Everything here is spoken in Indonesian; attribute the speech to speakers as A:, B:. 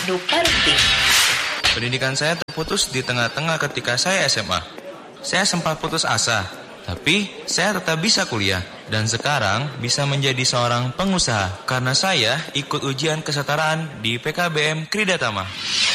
A: Nu Parenting.
B: Pendidikan saya terputus di tengah-tengah ketika saya SMA. Saya sempat putus asa, tapi saya tetap bisa kuliah dan sekarang bisa menjadi seorang pengusaha karena saya ikut ujian kesetaraan di PKBM Kridatama.